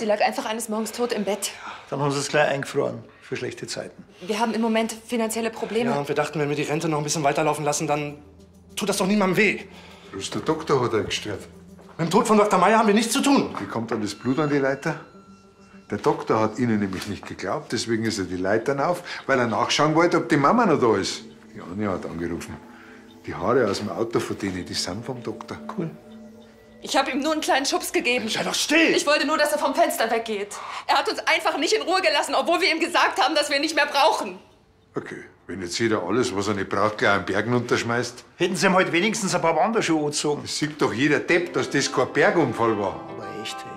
Sie lag einfach eines Morgens tot im Bett. Dann haben sie es gleich eingefroren für schlechte Zeiten. Wir haben im Moment finanzielle Probleme. Ja, und wir dachten, wenn wir die Rente noch ein bisschen weiterlaufen lassen, dann tut das doch niemandem weh. Bloß der Doktor hat eingestellt. Mit dem Tod von Dr. Meier haben wir nichts zu tun. Wie kommt dann das Blut an die Leiter? Der Doktor hat Ihnen nämlich nicht geglaubt, deswegen ist er die Leitern auf, weil er nachschauen wollte, ob die Mama noch da ist. Die Anja hat angerufen. Die Haare aus dem Auto von denen, die sind vom Doktor. Cool. Ich habe ihm nur einen kleinen Schubs gegeben. Sei doch still! Ich wollte nur, dass er vom Fenster weggeht. Er hat uns einfach nicht in Ruhe gelassen, obwohl wir ihm gesagt haben, dass wir ihn nicht mehr brauchen. Okay, wenn jetzt jeder alles, was er nicht braucht, gleich an Bergen unterschmeißt. Hätten sie ihm halt wenigstens ein paar Wanderschuhe angezogen. Es sieht doch jeder Depp, dass das kein Bergunfall war. Aber echt,